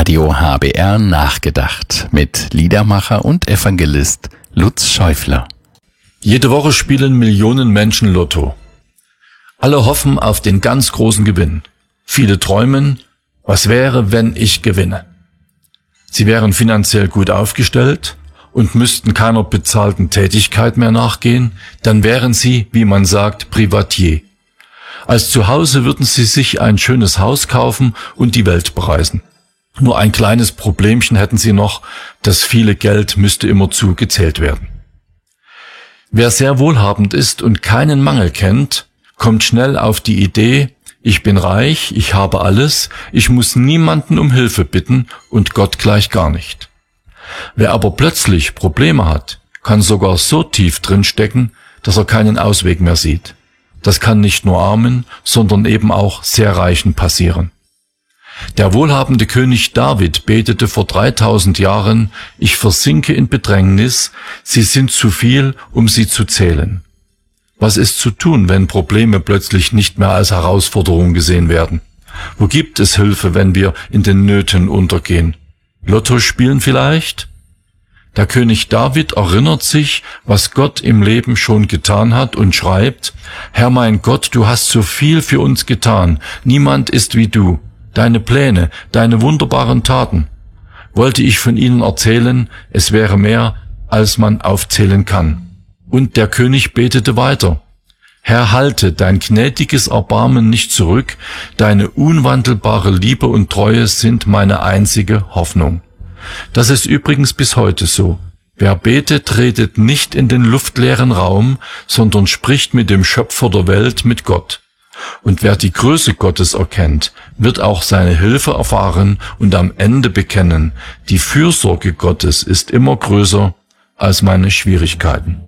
Radio HBR nachgedacht mit Liedermacher und Evangelist Lutz Schäufler. Jede Woche spielen Millionen Menschen Lotto. Alle hoffen auf den ganz großen Gewinn. Viele träumen, was wäre, wenn ich gewinne? Sie wären finanziell gut aufgestellt und müssten keiner bezahlten Tätigkeit mehr nachgehen, dann wären sie, wie man sagt, Privatier. Als Zuhause würden sie sich ein schönes Haus kaufen und die Welt bereisen. Nur ein kleines Problemchen hätten sie noch, das viele Geld müsste immerzu gezählt werden. Wer sehr wohlhabend ist und keinen Mangel kennt, kommt schnell auf die Idee, ich bin reich, ich habe alles, ich muss niemanden um Hilfe bitten und Gott gleich gar nicht. Wer aber plötzlich Probleme hat, kann sogar so tief drin stecken, dass er keinen Ausweg mehr sieht. Das kann nicht nur Armen, sondern eben auch sehr Reichen passieren. Der wohlhabende König David betete vor 3000 Jahren, ich versinke in Bedrängnis, sie sind zu viel, um sie zu zählen. Was ist zu tun, wenn Probleme plötzlich nicht mehr als Herausforderung gesehen werden? Wo gibt es Hilfe, wenn wir in den Nöten untergehen? Lotto spielen vielleicht? Der König David erinnert sich, was Gott im Leben schon getan hat und schreibt, Herr mein Gott, du hast so viel für uns getan, niemand ist wie du. Deine Pläne, deine wunderbaren Taten. Wollte ich von ihnen erzählen, es wäre mehr, als man aufzählen kann. Und der König betete weiter. Herr, halte dein gnädiges Erbarmen nicht zurück, deine unwandelbare Liebe und Treue sind meine einzige Hoffnung. Das ist übrigens bis heute so. Wer betet, redet nicht in den luftleeren Raum, sondern spricht mit dem Schöpfer der Welt, mit Gott. Und wer die Größe Gottes erkennt, wird auch seine Hilfe erfahren und am Ende bekennen, die Fürsorge Gottes ist immer größer als meine Schwierigkeiten.